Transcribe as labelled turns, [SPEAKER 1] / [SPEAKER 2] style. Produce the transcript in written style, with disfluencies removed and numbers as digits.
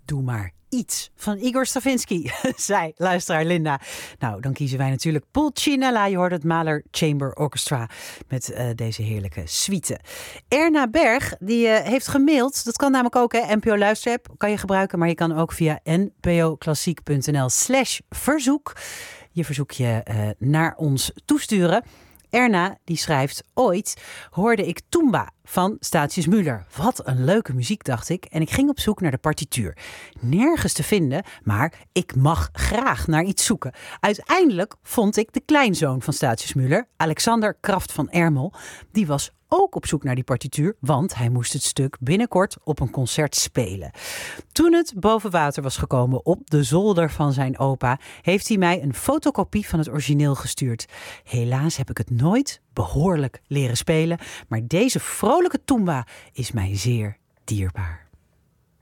[SPEAKER 1] Doe maar iets van Igor Stravinsky, zei luisteraar Linda. Nou, dan kiezen wij natuurlijk Pulcinella. Je hoort het Mahler Chamber Orchestra met deze heerlijke suite. Erna Berg, die heeft gemaild. Dat kan namelijk ook, hè. NPO Luisterapp kan je gebruiken. Maar je kan ook via npoklassiek.nl/verzoek je verzoekje naar ons toesturen. Erna, die schrijft: ooit hoorde ik Tumba van Statius Müller. Wat een leuke muziek, dacht ik. En ik ging op zoek naar de partituur. Nergens te vinden, maar ik mag graag naar iets zoeken. Uiteindelijk vond ik de kleinzoon van Statius Müller, Alexander Kraft van Ermel. Die was ook op zoek naar die partituur, want hij moest het stuk binnenkort op een concert spelen. Toen het boven water was gekomen op de zolder van zijn opa, heeft hij mij een fotocopie van het origineel gestuurd. Helaas heb ik het nooit behoorlijk leren spelen, maar deze vrolijke Tumba is mij zeer dierbaar.